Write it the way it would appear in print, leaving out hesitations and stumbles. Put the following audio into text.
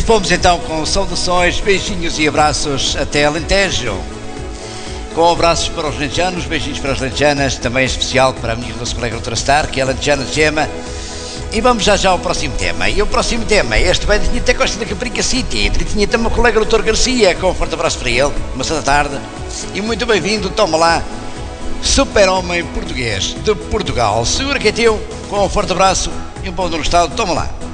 fomos então com saudações, beijinhos e abraços até Alentejo. Com abraços para os alentejanos, beijinhos para as alentejanas, também especial para a minha nossa colega doutora Star, que é alentejana de Gema. E vamos já ao próximo tema. E o próximo tema, este bem tinha até Costa da Caparica City, tinha também o colega doutor Garcia, com um forte abraço para ele, uma santa tarde. E muito bem-vindo, toma lá, super-homem português de Portugal. Segura que é teu, com um forte abraço e um bom no estado, toma lá.